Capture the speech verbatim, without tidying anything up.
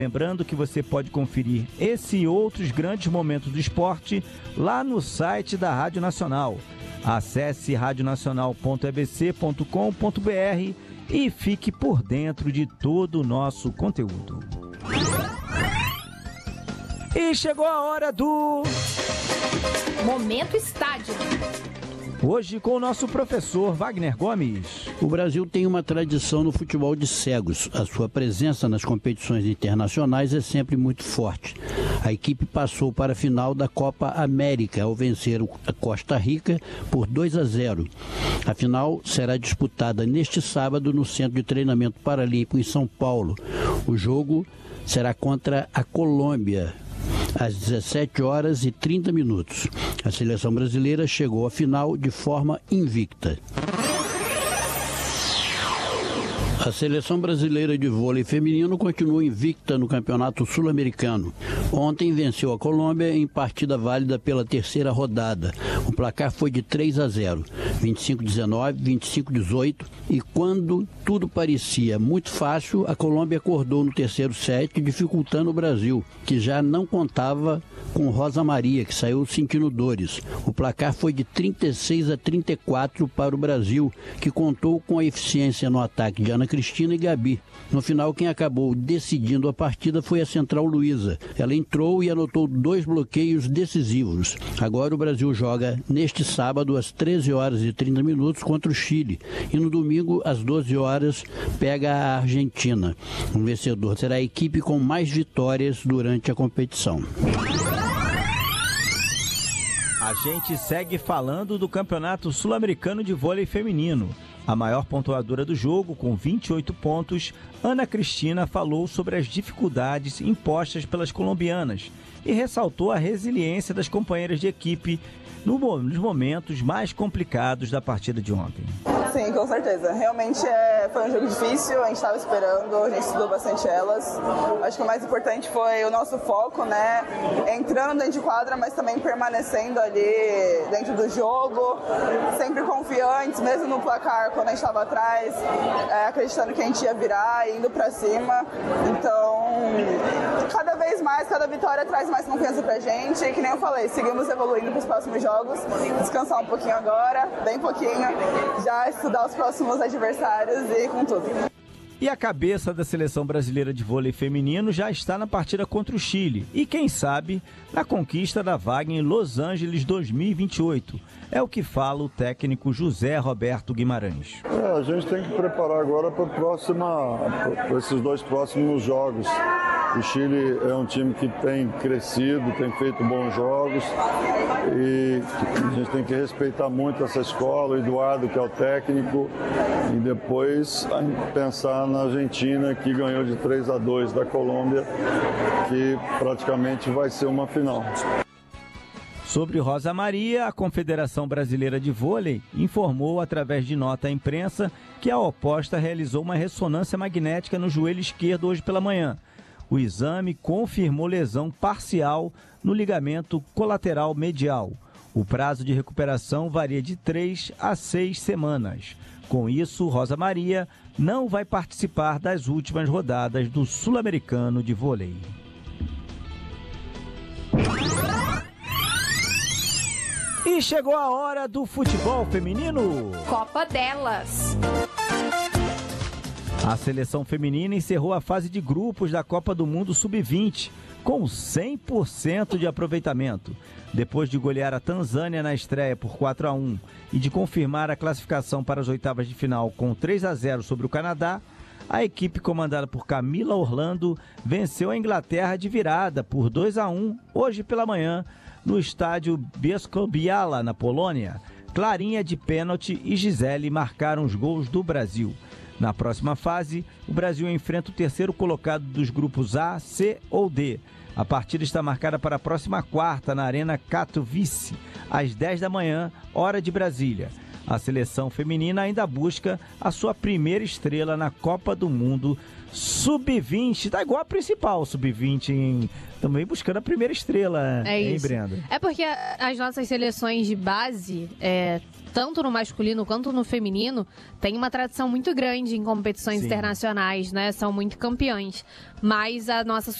Lembrando que você pode conferir esse e outros grandes momentos do esporte lá no site da Rádio Nacional. Acesse rádio nacional ponto e b c ponto com ponto b r e fique por dentro de todo o nosso conteúdo. E chegou a hora do Momento Estádio. Hoje com o nosso professor Wagner Gomes. O Brasil tem uma tradição no futebol de cegos. A sua presença nas competições internacionais é sempre muito forte. A equipe passou para a final da Copa América ao vencer a Costa Rica por dois a zero. A final será disputada neste sábado no Centro de Treinamento Paralímpico em São Paulo. O jogo será contra a Colômbia, às dezessete horas e trinta minutos. A seleção brasileira chegou à final de forma invicta. A seleção brasileira de vôlei feminino continua invicta no Campeonato Sul-Americano. Ontem venceu a Colômbia em partida válida pela terceira rodada. O placar foi de três a zero, vinte e cinco a dezenove, vinte e cinco a dezoito, e quando tudo parecia muito fácil, a Colômbia acordou no terceiro set, dificultando o Brasil, que já não contava com Rosa Maria, que saiu sentindo dores. O placar foi de trinta e seis a trinta e quatro para o Brasil, que contou com a eficiência no ataque de Ana Cristina e Gabi. No final, quem acabou decidindo a partida foi a central Luísa. Ela entrou e anotou dois bloqueios decisivos. Agora o Brasil joga neste sábado às treze horas e trinta minutos contra o Chile e no domingo às doze horas pega a Argentina. O vencedor será a equipe com mais vitórias durante a competição. A gente segue falando do Campeonato Sul-Americano de Vôlei Feminino. A maior pontuadora do jogo, com vinte e oito pontos, Ana Cristina falou sobre as dificuldades impostas pelas colombianas e ressaltou a resiliência das companheiras de equipe nos momentos mais complicados da partida de ontem. Sim, com certeza. Realmente é, foi um jogo difícil, a gente estava esperando, a gente estudou bastante elas. Acho que o mais importante foi o nosso foco, né? Entrando dentro de quadra, mas também permanecendo ali dentro do jogo, sempre confiantes, mesmo no placar, quando a gente estava atrás, é, acreditando que a gente ia virar, indo para cima. Então, cada vez mais, cada vitória traz mais confiança pra gente. E que nem eu falei, seguimos evoluindo para os próximos jogos. Descansar um pouquinho agora, bem pouquinho, já estudar os próximos adversários e com tudo. E a cabeça da seleção brasileira de vôlei feminino já está na partida contra o Chile. E quem sabe, na conquista da vaga em Los Angeles dois mil e vinte e oito. É o que fala o técnico José Roberto Guimarães. É, a gente tem que preparar agora para para esses dois próximos jogos. O Chile é um time que tem crescido, tem feito bons jogos e a gente tem que respeitar muito essa escola, o Eduardo, que é o técnico, e depois pensar na Argentina, que ganhou de três a dois da Colômbia, que praticamente vai ser uma final. Sobre Rosa Maria, a Confederação Brasileira de Vôlei informou através de nota à imprensa que a oposta realizou uma ressonância magnética no joelho esquerdo hoje pela manhã. O exame confirmou lesão parcial no ligamento colateral medial. O prazo de recuperação varia de três a seis semanas. Com isso, Rosa Maria não vai participar das últimas rodadas do Sul-Americano de Vôlei. E chegou a hora do futebol feminino. Copa delas. A seleção feminina encerrou a fase de grupos da Copa do Mundo sub vinte com cem por cento de aproveitamento. Depois de golear a Tanzânia na estreia por quatro a um e de confirmar a classificação para as oitavas de final com três a zero sobre o Canadá, a equipe comandada por Camila Orlando venceu a Inglaterra de virada por dois a um hoje pela manhã no estádio Bielsko-Biała, na Polônia. Clarinha de pênalti e Gisele marcaram os gols do Brasil. Na próxima fase, o Brasil enfrenta o terceiro colocado dos grupos A, C ou D. A partida está marcada para a próxima quarta na Arena Katowice, às dez da manhã, hora de Brasília. A seleção feminina ainda busca a sua primeira estrela na Copa do Mundo sub vinte. Tá igual a principal sub vinte, em... também buscando a primeira estrela, é hein, isso. Brenda? É porque as nossas seleções de base é, tanto no masculino quanto no feminino, tem uma tradição muito grande em competições Sim. internacionais, né? São muito campeões. Mas a nossa